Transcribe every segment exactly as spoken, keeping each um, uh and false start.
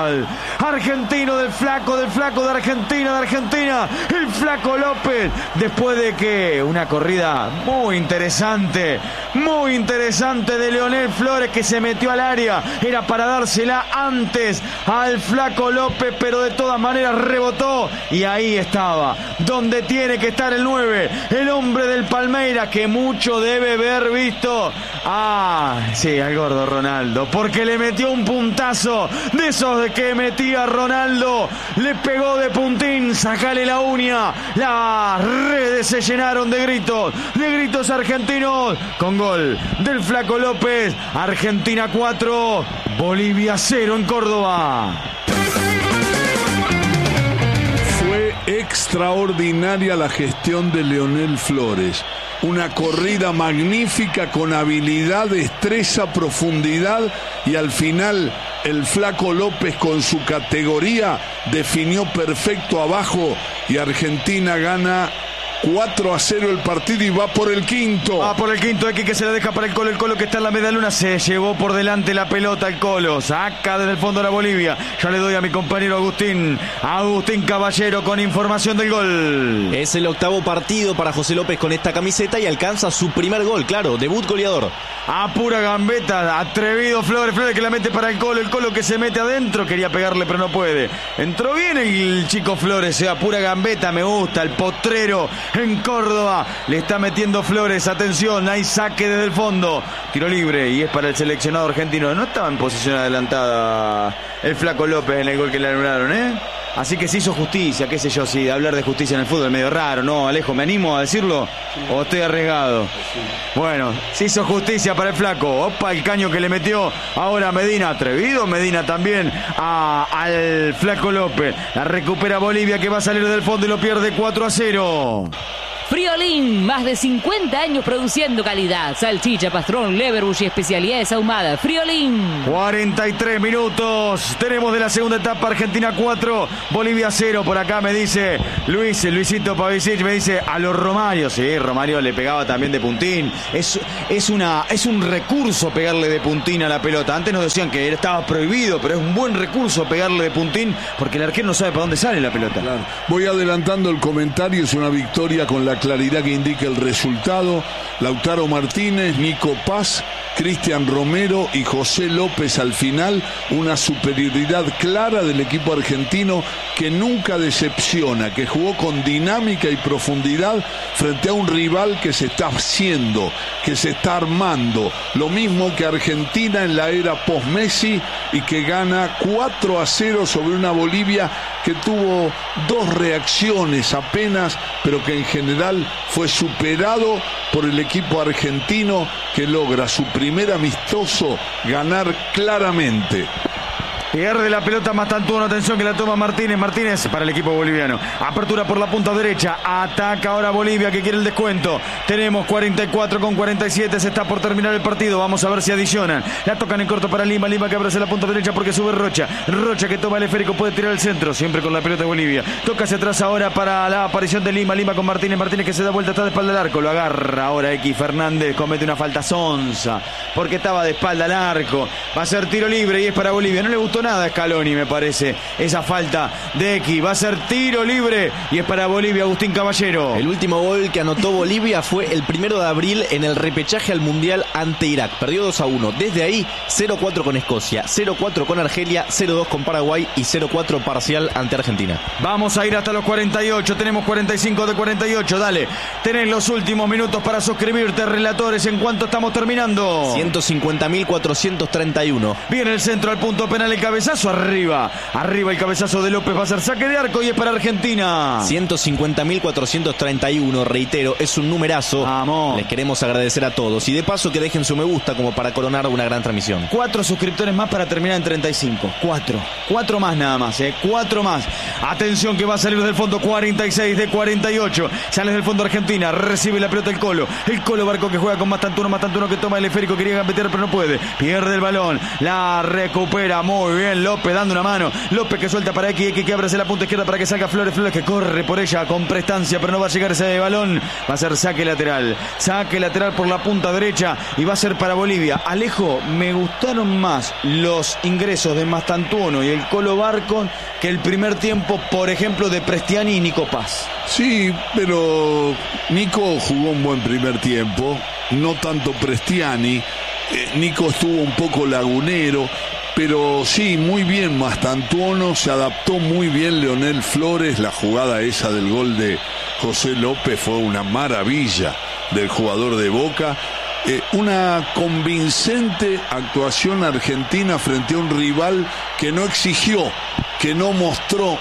Nacional. Argentino del flaco, del flaco de Argentina, de Argentina. El Flaco López, después de que una corrida muy interesante, muy interesante de Leonel Flores, que se metió al área. Era para dársela antes al Flaco López, pero de todas maneras rebotó. Y ahí estaba, donde tiene que estar el nueve, el hombre del Palmeiras, que mucho debe haber visto. Ah, sí, al gordo Ronaldo, porque le metió un puntazo de esos de que metía Ronaldo. Le pegó de puntín, sacale la uña. Las redes se llenaron de gritos, de gritos argentinos, con gol del Flaco López. Argentina cuatro, Bolivia cero en Córdoba. Fue extraordinaria la gestión de Leonel Flores. Una corrida magnífica con habilidad, destreza, profundidad, y al final el Flaco López con su categoría definió perfecto abajo y Argentina gana cuatro a cero el partido y va por el quinto. Va por el quinto, X que se la deja para el Colo. El Colo que está en la media luna. Se llevó por delante la pelota el Colo. Saca desde el fondo la Bolivia. Ya le doy a mi compañero Agustín. Agustín Caballero con información del gol. Es el octavo partido para José López con esta camiseta y alcanza su primer gol, claro, debut goleador. A pura gambeta, atrevido Flores, Flores que la mete para el Colo. El Colo que se mete adentro. Quería pegarle pero no puede. Entró bien el chico Flores, a pura gambeta, me gusta. El potrero en Córdoba, le está metiendo Flores, atención, hay saque desde el fondo, tiro libre y es para el seleccionado argentino. No estaba en posición adelantada el Flaco López en el gol que le anularon, ¿eh? Así que se hizo justicia, qué sé yo, si hablar de justicia en el fútbol es medio raro, ¿no, Alejo? ¿Me animo a decirlo? ¿O estoy arriesgado? Bueno, se hizo justicia para el Flaco. Opa, el caño que le metió ahora Medina, atrevido Medina también a, al Flaco López. La recupera Bolivia, que va a salir del fondo y lo pierde cuatro a cero. Friolín, más de cincuenta años produciendo calidad. Salchicha, pastrón, leverbush y especialidades ahumadas. Friolín. cuarenta y tres minutos. Tenemos de la segunda etapa. Argentina cuatro, Bolivia cero. Por acá me dice Luis, Luisito Pavicic, me dice a los Romario. Sí, Romario le pegaba también de puntín. Es, es, una, es un recurso pegarle de puntín a la pelota. Antes nos decían que estaba prohibido, pero es un buen recurso pegarle de puntín porque el arquero no sabe para dónde sale la pelota. Claro. Voy adelantando el comentario. Es una victoria con la claridad que indica el resultado. Lautaro Martínez, Nico Paz, Cristian Romero y José López al final. Una superioridad clara del equipo argentino que nunca decepciona, que jugó con dinámica y profundidad frente a un rival que se está haciendo, que se está armando. Lo mismo que Argentina en la era post-Messi y que gana cuatro a cero sobre una Bolivia que tuvo dos reacciones apenas, pero que en general fue superado por el equipo argentino, que logra su primer amistoso ganar claramente. Pierde la pelota Mastantuono, atención que la toma Martínez, Martínez para el equipo boliviano. Apertura por la punta derecha, ataca ahora Bolivia que quiere el descuento. Tenemos cuarenta y cuatro con cuarenta y siete, se está por terminar el partido, vamos a ver si adicionan. La tocan en corto para Lima, Lima que abre hacia la punta derecha porque sube Rocha. Rocha que toma el esférico, puede tirar el centro, siempre con la pelota de Bolivia. Toca hacia atrás ahora para la aparición de Lima, Lima con Martínez, Martínez que se da vuelta, está de espalda al arco, lo agarra ahora X Fernández, comete una falta sonsa porque estaba de espalda al arco. Va a ser tiro libre y es para Bolivia, no le gustó nada a Scaloni, me parece, esa falta de X. Va a ser tiro libre y es para Bolivia. Agustín Caballero. El último gol que anotó Bolivia fue el primero de abril en el repechaje al Mundial ante Irak. Perdió dos a uno. Desde ahí, cero cuatro con Escocia, cero cuatro con Argelia, cero dos con Paraguay y cero cuatro parcial ante Argentina. Vamos a ir hasta los cuarenta y ocho. Tenemos cuarenta y cinco de cuarenta y ocho. Dale, tenés los últimos minutos para suscribirte, relatores. ¿En cuánto estamos terminando? ciento cincuenta mil cuatrocientos treinta y uno. Viene el centro al punto penal, el cabezazo arriba. Arriba el cabezazo de López, va a ser saque de arco y es para Argentina. ciento cincuenta mil cuatrocientos treinta y uno, reitero, es un numerazo. Vamos. Les queremos agradecer a todos y de paso que dejen su me gusta como para coronar una gran transmisión. Cuatro suscriptores más para terminar en treinta y cinco. Cuatro. Cuatro más nada más, eh. Cuatro más. Atención que va a salir del fondo. cuarenta y seis de cuarenta y ocho. Sale del fondo Argentina. Recibe la pelota el Colo. El Colo Barco que juega con Mastantuono. Mastantuono que toma el esférico. Quería gambetear pero no puede. Pierde el balón. La recupera muy muy bien. López dando una mano. López que suelta para X, X que abre hacia la punta izquierda para que salga Flores. Flores que corre por ella con prestancia, pero no va a llegar ese balón. Va a ser saque lateral. Saque lateral por la punta derecha y va a ser para Bolivia. Alejo, me gustaron más los ingresos de Mastantuono y el Colo Barco que el primer tiempo, por ejemplo, de Prestiani y Nico Paz. Sí, pero Nico jugó un buen primer tiempo, no tanto Prestiani. eh, Nico estuvo un poco lagunero, pero sí, muy bien Mastantuono, se adaptó muy bien Leonel Flores. La jugada esa del gol de José López fue una maravilla del jugador de Boca. Eh, una convincente actuación argentina frente a un rival que no exigió, que no mostró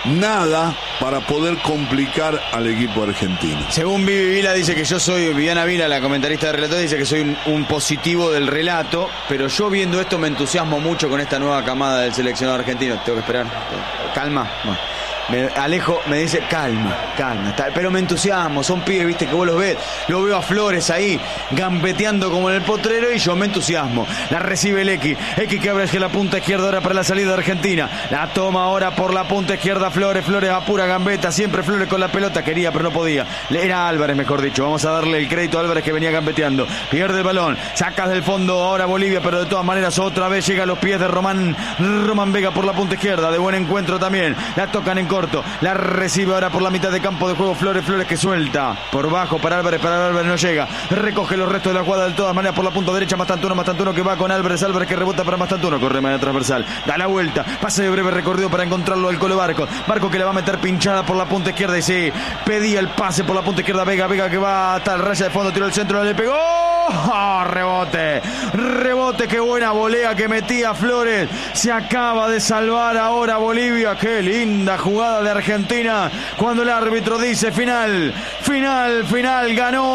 nada para poder complicar al equipo argentino. Según Vivi Vila dice que yo soy, Viviana Vila, la comentarista de relato, dice que soy un, un positivo del relato, pero yo viendo esto me entusiasmo mucho con esta nueva camada del seleccionado argentino. Tengo que esperar. Calma. Bueno. Me, Alejo me dice, calma, calma, está, pero me entusiasmo, son pibes, viste, que vos los ves, lo veo a Flores ahí, gambeteando como en el potrero y yo me entusiasmo. La recibe el X, X que abre hacia la punta izquierda ahora para la salida de Argentina, la toma ahora por la punta izquierda Flores, Flores a pura gambeta, siempre Flores con la pelota, quería pero no podía, era Álvarez mejor dicho, vamos a darle el crédito a Álvarez que venía gambeteando, pierde el balón, sacas del fondo ahora Bolivia, pero de todas maneras otra vez llega a los pies de Román, Román Vega por la punta izquierda, de buen encuentro también, la tocan en corto. La recibe ahora por la mitad de campo de juego Flores, Flores que suelta por bajo para Álvarez, para Álvarez no llega, recoge los restos de la jugada de todas maneras por la punta derecha Mastantuono, Mastantuono que va con Álvarez, Álvarez que rebota para Mastantuono, corre de manera transversal, da la vuelta, pase de breve recorrido para encontrarlo al Colo Barco, Barco que le va a meter pinchada por la punta izquierda y sí, pedía el pase por la punta izquierda Vega, Vega que va hasta la raya de fondo, tiró el centro, le pegó, ¡oh! rebote, rebote, qué buena volea que metía Flores, se acaba de salvar ahora Bolivia, qué linda jugada de Argentina, cuando el árbitro dice final, final, final,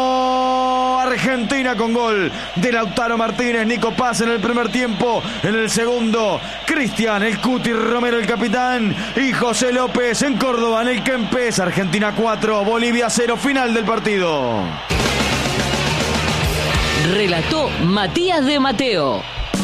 ganó Argentina con gol de Lautaro Martínez, Nico Paz en el primer tiempo, en el segundo, Cristian, el Cuti Romero, el capitán, y José López en Córdoba, en el Kempes, Argentina cuatro, Bolivia cero, final del partido. Relató Matías de Mateo.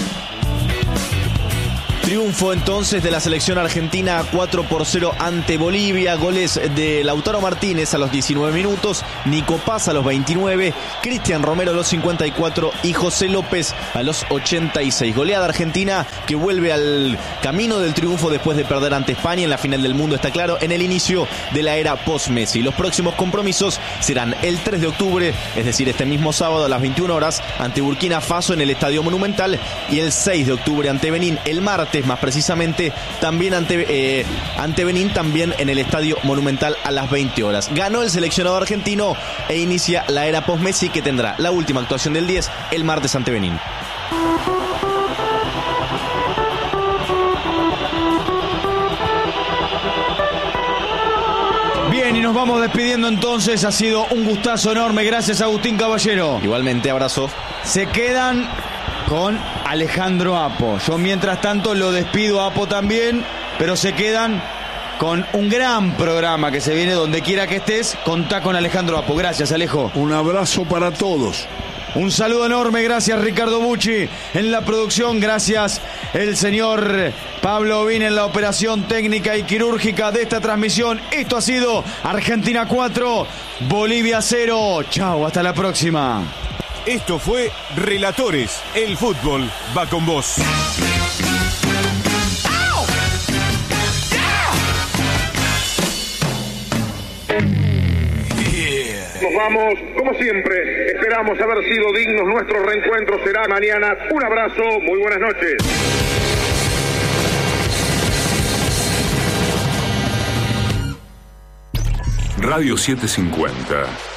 Triunfo entonces de la selección argentina cuatro por cero ante Bolivia. Goles de Lautaro Martínez a los diecinueve minutos, Nico Paz a los veintinueve, Cristian Romero a los cincuenta y cuatro y José López a los ochenta y seis. Goleada argentina que vuelve al camino del triunfo después de perder ante España en la final del mundo, está claro, en el inicio de la era post-Messi. Los próximos compromisos serán el tres de octubre, es decir, este mismo sábado a las veintiuna horas ante Burkina Faso en el Estadio Monumental, y el seis de octubre ante Benín, el martes más precisamente, también ante, eh, ante Benín, también en el Estadio Monumental a las veinte horas. Ganó el seleccionado argentino e inicia la era post-Messi, que tendrá la última actuación del diez el martes ante Benín. Bien, y nos vamos despidiendo entonces, ha sido un gustazo enorme, gracias Agustín Caballero. Igualmente, abrazo. Se quedan con Alejandro Apo. Yo mientras tanto lo despido a Apo también, pero se quedan con un gran programa que se viene donde quiera que estés. Contá con Alejandro Apo. Gracias, Alejo. Un abrazo para todos. Un saludo enorme, gracias Ricardo Bucci en la producción, gracias el señor Pablo Vin en la operación técnica y quirúrgica de esta transmisión. Esto ha sido Argentina cuatro, Bolivia cero. Chau, hasta la próxima. Esto fue Relatores, el fútbol va con vos. Nos vamos, como siempre, esperamos haber sido dignos. Nuestro reencuentro será mañana. Un abrazo, muy buenas noches. Radio setecientos cincuenta.